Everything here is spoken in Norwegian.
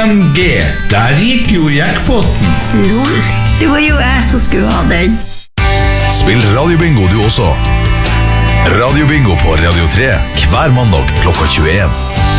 1G. Der gikk jo jackpoten. Lol, det var jo jeg som skulle ha den. Spill radiobingo du også. Radiobingo på Radio 3 hver mandag klokka 21.